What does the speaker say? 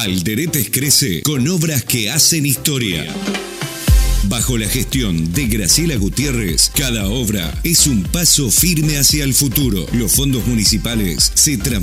Alderetes crece con obras que hacen historia. Bajo la gestión de Graciela Gutiérrez, cada obra es un paso firme hacia el futuro. Los fondos municipales se transforman